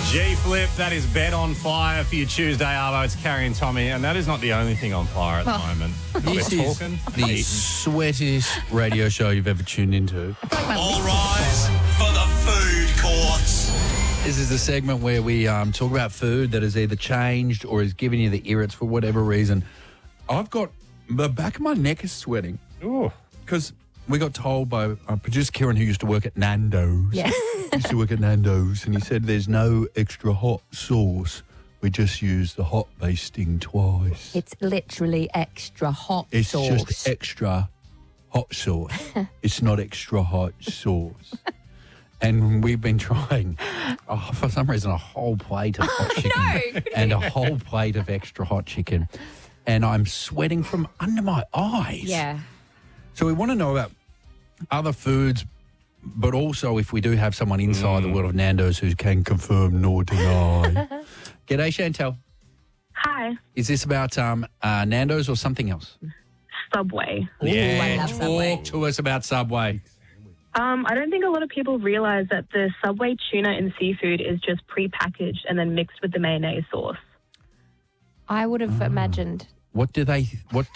G-Flip, that is Bet on Fire for your Tuesday, Arvo. It's Carrie and Tommy, and that is not the only thing on fire at the moment. This We're is talking the eating. sweatiest radio show you've ever tuned into. All rise for the food courts. This is the segment where we talk about food that has either changed or is giving you the irrits for whatever reason. I've got the back of my neck is sweating Ooh. because we got told by producer Kieran, who used to work at Nando's. Yeah. Used to work at Nando's, and he said there's no extra hot sauce. We just use the hot basting twice. It's literally extra hot It's sauce. just extra hot sauce. It's not extra hot sauce. And we've been trying, for some reason, a whole plate of hot chicken and a whole plate of extra hot chicken. And I'm sweating from under my eyes. Yeah. So we want to know about other foods, but also if we do have someone inside the world of Nando's who can confirm nor deny. G'day, Chantel. Hi, Is this about Nando's or something else? Subway. Yeah, I love Subway. talk to us about Subway. I don't think a lot of people realise that the Subway tuna and seafood is just pre-packaged and then mixed with the mayonnaise sauce. I would have imagined. What do they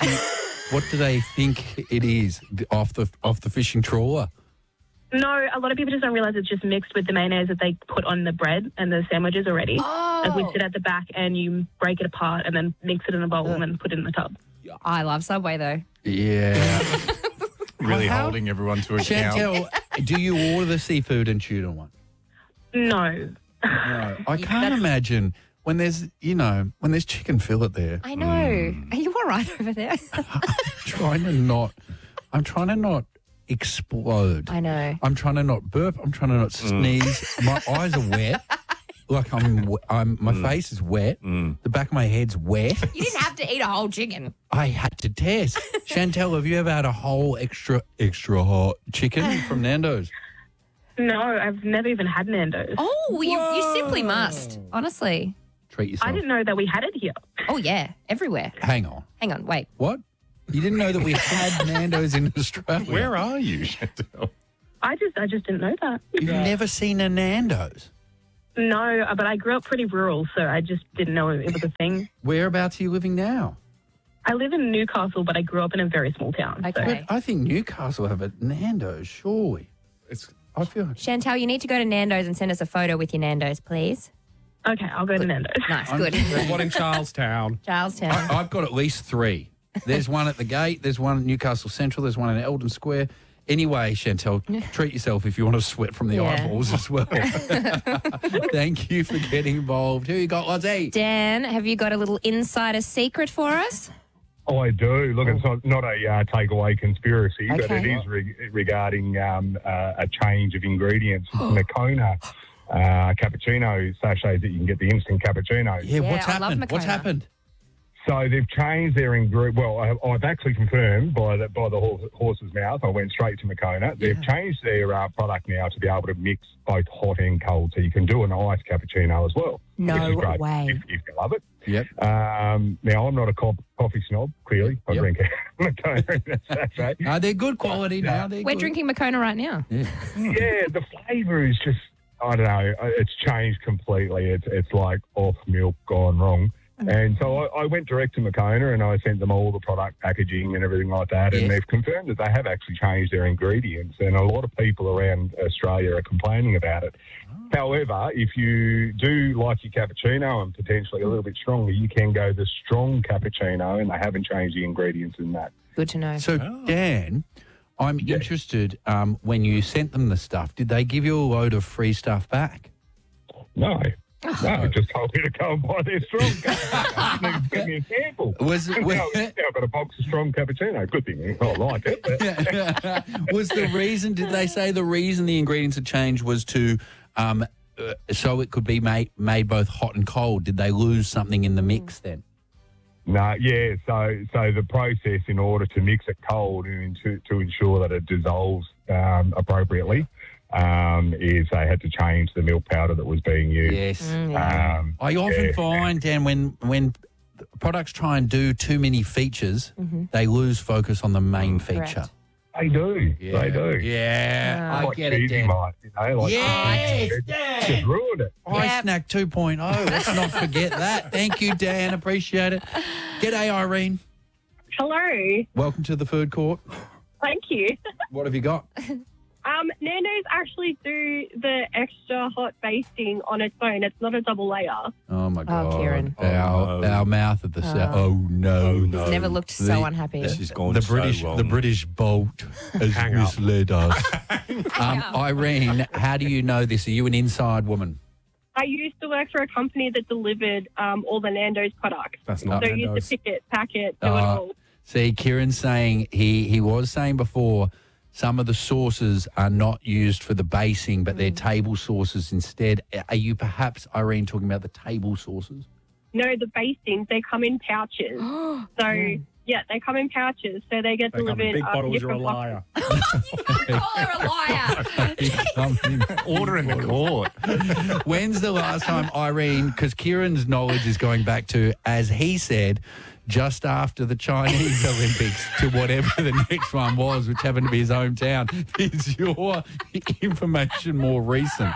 think it is off the fishing trawler? No, a lot of people just don't realise it's just mixed with the mayonnaise that they put on the bread and the sandwiches already. Like we sit at the back and you break it apart and then mix it in a bowl and then put it in the tub. I love Subway though. Yeah. Really How- holding everyone to account. Chantel, do you order the seafood and tuna one? No. No. I can't imagine when there's chicken fillet there. I know. Are you all right over there? I'm trying to not explode. I know. I'm trying to not burp. I'm trying to not sneeze. My eyes are wet. Like my face is wet. The back of my head's wet. You didn't have to eat a whole chicken. I had to test. Chantel, have you ever had a whole extra hot chicken from Nando's? No, I've never even had Nando's. Oh, you simply must. Honestly. Treat yourself. I didn't know that we had it here. Oh, yeah. Everywhere. Hang on. Hang on. Wait. What? You didn't know that we had Nando's in Australia? Where are you, Chantel? I just didn't know that. You've never seen a Nando's? No, but I grew up pretty rural, so I just didn't know it was a thing. Whereabouts are you living now? I live in Newcastle, but I grew up in a very small town. Okay. So. But I think Newcastle have a Nando's, surely. I feel Chantel, you need to go to Nando's and send us a photo with your Nando's, please. Okay, I'll go to Nando's. Nice. Good. There's one in Charlestown. Charlestown. I've got at least 3. There's one at the gate, there's one at Newcastle Central, there's one in Eldon Square. Anyway, Chantel, treat yourself if you want to sweat from the Yeah. eyeballs as well. Thank you for getting involved. Who you got, Lozzie? Dan, have you got a little insider secret for us? Oh, I do. Look, it's not a takeaway conspiracy, but it Okay. is regarding a change of ingredients. Moccona cappuccino sachets that you can get, the instant cappuccino. Yeah, Yeah, what's I love happened? What's Moccona. happened? So they've changed their ingredient. Well, I've actually confirmed by the horse's mouth. I went straight to Moccona. They've changed their product now to be able to mix both hot and cold, so you can do an iced cappuccino as well. No which is great way. if you love it. Yep. Now, I'm not a coffee snob, clearly. I Yep. drink Moccona in a sachet. They're good quality now. They're We're good. drinking Moccona right now. Yeah, the flavour is just, I don't know, it's changed completely. It's like off milk gone wrong. And so I went direct to Moccona and I sent them all the product packaging and everything like that. Yes. And they've confirmed that they have actually changed their ingredients. And a lot of people around Australia are complaining about it. However, if you do like your cappuccino and potentially a little bit stronger, you can go the strong cappuccino, and they haven't changed the ingredients in that. Good to know. So, Dan, I'm interested, when you sent them the stuff, did they give you a load of free stuff back? No. No, just told me to go and buy their strong cappuccino. Give me a sample. Was it- now I've got a box of strong cappuccino. Good thing I like it. But Was the reason, did they say the reason the ingredients had changed was to, so it could be made both hot and cold? Did they lose something in the mix then? no, yeah. So the process in order to mix it cold and to ensure that it dissolves appropriately is they had to change the milk powder that was being used. Yes. I I often find, Dan, when products try and do too many features, they lose focus on the main feature. Correct. They do. Yeah. They do. Yeah, I Like get it, cheesy Dan. might, you know, like Yes, Dan. just ruined it. Ice Snack 2.0. Let's not forget that. Thank you, Dan. Appreciate it. G'day, Irene. Hello. Welcome to the food court. Thank you. What have you got? Nando's actually do the extra hot basting on its own. It's not a double layer. Oh, my God. Kieran. Our mouth at the south. Oh, no. no. He's never looked so unhappy. This is going The so British, wrong. the British bolt has Hang up. misled us. Irene, how do you know this? Are you an inside woman? I used to work for a company that delivered all the Nando's products. That's not So you used Nando's. to pick it, pack it, do it all. See, Kieran's saying he was saying before some of the sauces are not used for the basing, but they're table sauces instead. Are you perhaps, Irene, talking about the table sauces? No, the bastings, they come in pouches. So, yeah, they come in pouches. So they get They come in delivered big bottles, you're a different liar. Call her a liar. Order in the court. When's the last time, Irene, because Kieran's knowledge is going back to, as he said, just after the Chinese Olympics to whatever the next one was, which happened to be his hometown. Is your information more recent?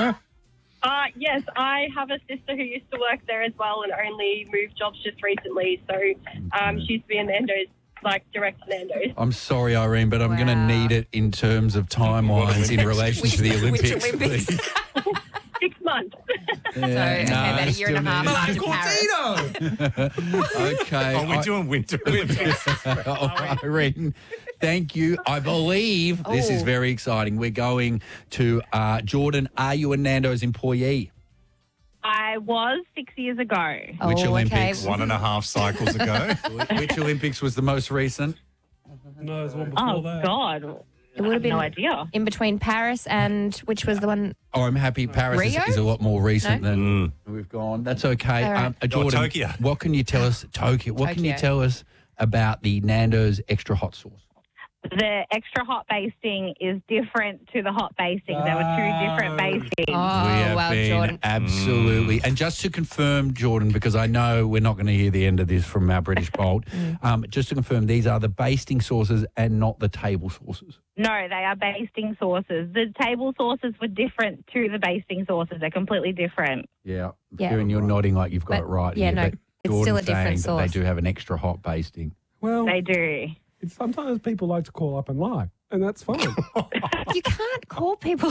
Yes, I have a sister who used to work there as well and only moved jobs just recently. So she used to be in Nando's, like direct to Nando's. I'm sorry, Irene, but I'm going to need it in terms of timelines in relation to the Which Olympics. Olympics? please. 6 months. So, okay, about a year and a half after Paris. Okay. Are we doing Winter Olympics? Irene, thank you. I believe this is very exciting. We're going to Jordan. Are you a Nando's employee? I was 6 years ago. Which Oh, Olympics? okay. 1.5 cycles ago. Which Olympics was the most recent? No, there's one before Oh, that. God. It would have been No idea. in between Paris and which was the one? Oh, I'm happy. Paris Rio? is a lot more recent No? than we've gone. That's okay. All right. Jordan, Tokyo. what can you tell us? Tokyo. What can you Tokyo. tell us about the Nando's extra hot sauce? The extra hot basting is different to the hot basting. There were two different bastings. Oh, We have well, been Jordan. absolutely. And just to confirm, Jordan, because I know we're not going to hear the end of this from our British Bolt, just to confirm, these are the basting sauces and not the table sauces. No, they are basting sauces. The table sauces were different to the basting sauces. They're completely different. Yeah. Yeah. Kieran, you're nodding like you've got But- it right yeah, here. no, but it's Jordan's still a different saying that sauce. they do have an extra hot basting. Well, They do. sometimes people like to call up and lie, and that's fine. You can't call people.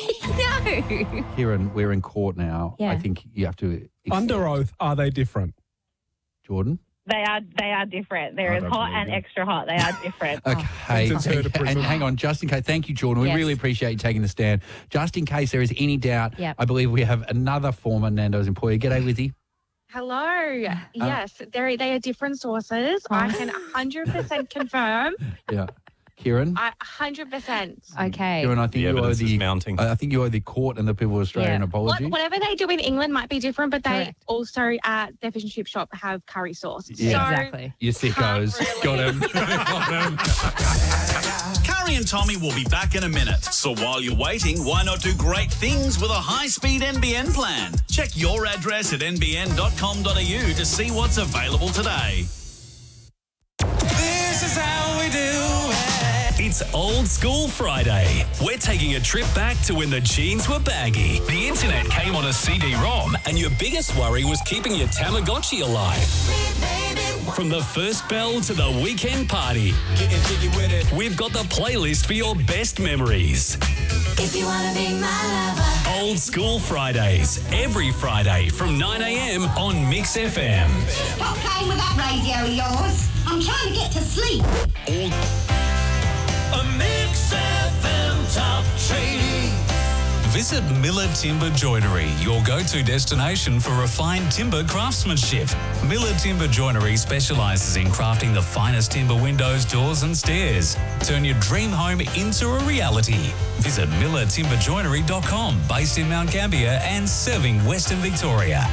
No. Kieran, we're in court now. Yeah. I think you have to... Under oath, are they different? Jordan? They are different. There I is don't hot believe and you. extra hot. They are different. Okay. Since her to prison. And hang on, just in case. Thank you, Jordan. We Yes. really appreciate you taking the stand. Just in case there is any doubt, Yep. I believe we have another former Nando's employee. G'day, Lizzie. Hello. Yes, they are different sources. I can 100% confirm. Yeah. Kieran? 100%. Okay. Kieran, I think The you owe evidence is the mounting. I think you owe the court and the people of Australia Yeah. an apology. Whatever they do in England might be different, but they Correct. also at their fish and chip shop have curry sauce. Yeah. So, Exactly. You sickos. Can't really- Got him. Curry and Tommy will be back in a minute. So while you're waiting, why not do great things with a high-speed NBN plan? Check your address at nbn.com.au to see what's available today. This is how we do it. It's Old School Friday. We're taking a trip back to when the jeans were baggy, the internet came on a CD-ROM, and your biggest worry was keeping your Tamagotchi alive. From the first bell to the weekend party, we've got the playlist for your best memories. If you wanna be my lover. Old School Fridays, every Friday from 9 a.m. on Mix FM. Stop playing with that radio of yours. I'm trying to get to sleep. A Mix FM top trading. Visit Miller Timber Joinery, your go-to destination for refined timber craftsmanship. Miller Timber Joinery specialises in crafting the finest timber windows, doors and stairs. Turn your dream home into a reality. Visit millertimberjoinery.com, based in Mount Gambier and serving Western Victoria.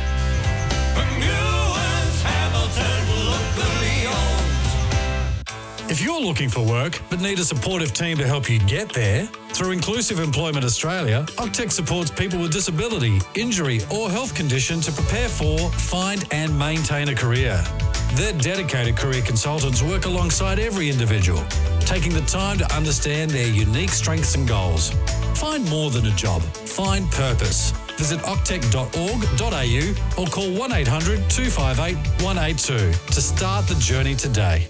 If you're looking for work but need a supportive team to help you get there, through Inclusive Employment Australia, Octec supports people with disability, injury or health condition to prepare for, find and maintain a career. Their dedicated career consultants work alongside every individual, taking the time to understand their unique strengths and goals. Find more than a job. Find purpose. Visit octec.org.au or call 1800 258 182 to start the journey today.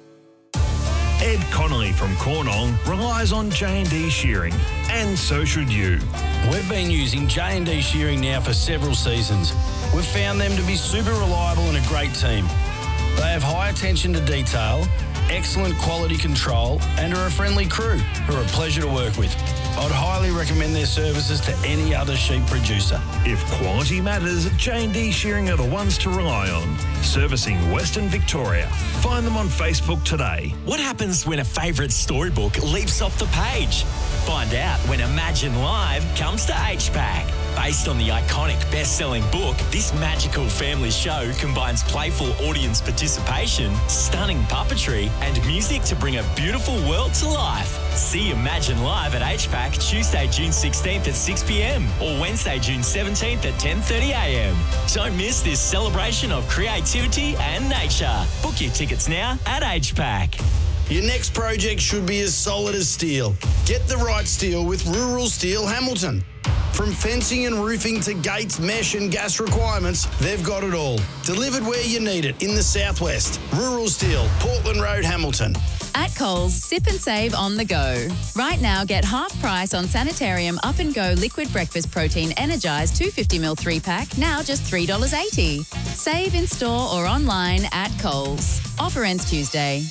Ed Connolly from Cornwall relies on J&D Shearing, and so should you. We've been using J&D Shearing now for several seasons. We've found them to be super reliable and a great team. They have high attention to detail, excellent quality control, and are a friendly crew who are a pleasure to work with. I'd highly recommend their services to any other sheep producer. If quality matters, J&D Shearing are the ones to rely on. Servicing Western Victoria. Find them on Facebook today. What happens when a favourite storybook leaps off the page? Find out when Imagine Live comes to HPAC. Based on the iconic best-selling book, this magical family show combines playful audience participation, stunning puppetry, and music to bring a beautiful world to life. See Imagine Live at HPAC Tuesday, June 16th at 6 p.m. or Wednesday, June 17th at 10:30 a.m. Don't miss this celebration of creativity and nature. Book your tickets now at HPAC. Your next project should be as solid as steel. Get the right steel with Rural Steel Hamilton. From fencing and roofing to gates, mesh and gas requirements, they've got it all. Delivered where you need it in the southwest. Rural Steel, Portland Road, Hamilton. At Coles, sip and save on the go. Right now, get half price on Sanitarium Up and Go Liquid Breakfast Protein Energised 250ml 3-pack, now just $3.80. Save in store or online at Coles. Offer ends Tuesday.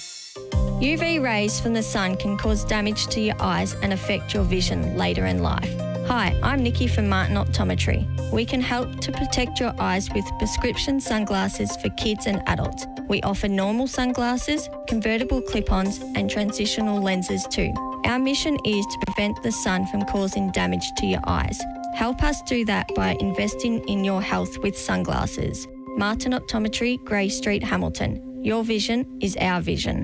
UV rays from the sun can cause damage to your eyes and affect your vision later in life. Hi, I'm Nikki from Martin Optometry. We can help to protect your eyes with prescription sunglasses for kids and adults. We offer normal sunglasses, convertible clip-ons and transitional lenses too. Our mission is to prevent the sun from causing damage to your eyes. Help us do that by investing in your health with sunglasses. Martin Optometry, Grey Street, Hamilton. Your vision is our vision.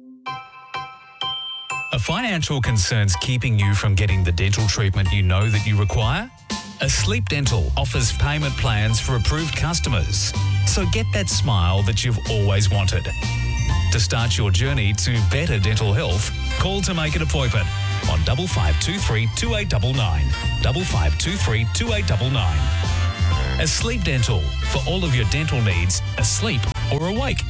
Are financial concerns keeping you from getting the dental treatment you know that you require? Asleep Dental offers payment plans for approved customers. So get that smile that you've always wanted. To start your journey to better dental health, call to make an appointment on 5523 2899. 5523 2899. Asleep Dental, for all of your dental needs, asleep or awake.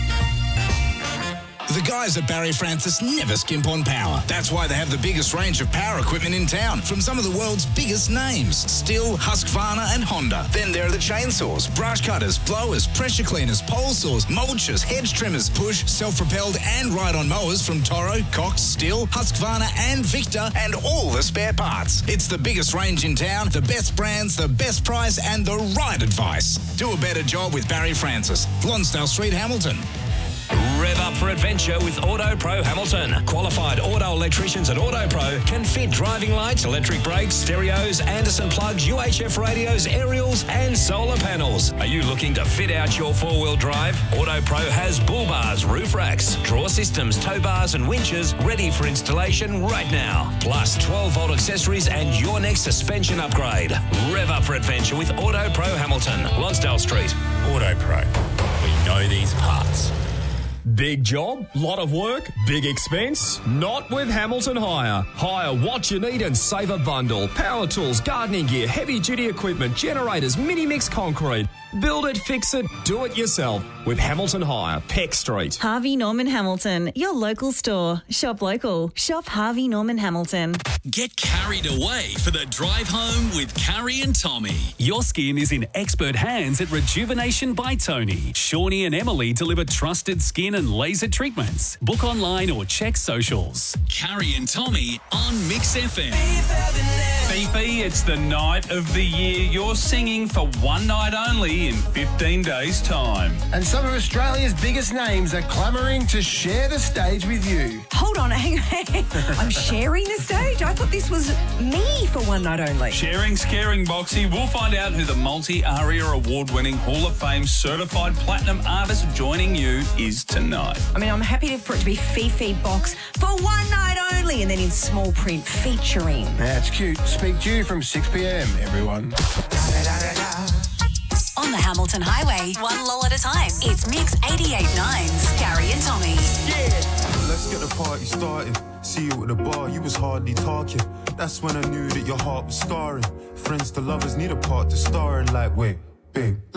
The guys at Barry Francis never skimp on power. That's why they have the biggest range of power equipment in town from some of the world's biggest names: Stihl, Husqvarna and Honda. Then there are the chainsaws, brush cutters, blowers, pressure cleaners, pole saws, mulchers, hedge trimmers, push, self-propelled and ride-on mowers from Toro, Cox, Stihl, Husqvarna and Victor, and all the spare parts. It's the biggest range in town, the best brands, the best price and the right advice. Do a better job with Barry Francis. Lonsdale Street, Hamilton. Rev up for adventure with Auto Pro Hamilton. Qualified auto electricians at Auto Pro can fit driving lights, electric brakes, stereos, Anderson plugs, UHF radios, aerials and solar panels. Are you looking to fit out your four-wheel drive? Auto Pro has bull bars, roof racks, drawer systems, tow bars and winches ready for installation right now. Plus 12-volt accessories and your next suspension upgrade. Rev up for adventure with Auto Pro Hamilton. Lonsdale Street. Auto Pro. We know these parts. Big job, lot of work, big expense? Not with Hamilton Hire. Hire what you need and save a bundle. Power tools, gardening gear, heavy-duty equipment, generators, mini-mix concrete. Build it, fix it, do it yourself with Hamilton Hire, Peck Street. Harvey Norman Hamilton, your local store. Shop local. Shop Harvey Norman Hamilton. Get carried away for the drive home with Carrie and Tommy. Your skin is in expert hands at Rejuvenation by Tony. Shawnee and Emily deliver trusted skin and laser treatments. Book online or check socials. Carrie and Tommy on Mix FM. Fifi, it's the night of the year you're singing for one night only in 15 days' time. And some of Australia's biggest names are clamouring to share the stage with you. Hold on, hang on. I'm sharing the stage? I thought this was me for one night only. Sharing's caring, Boxy. We'll find out who the multi-ARIA award-winning Hall of Fame certified platinum artist joining you is tonight. I mean, I'm happy for it to be Fifi Box for one night only and then in small print featuring. That's cute. Speak to you from 6 p.m, everyone. On the Hamilton Highway, one lull at a time. It's Mix 88.9's Carrie and Tommy. Yeah. let's get the party started. See you at the bar, you was hardly talking. That's when I knew that your heart was scarring. Friends to lovers need a part to star in, like, wait, babe.